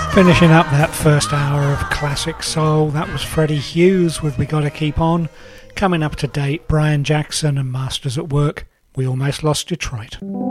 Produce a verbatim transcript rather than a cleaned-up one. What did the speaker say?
Finishing up that first hour of classic soul, that was Freddie Hughes with We Gotta Keep On. Coming up to date, Brian Jackson and Masters at Work, We Almost Lost Detroit.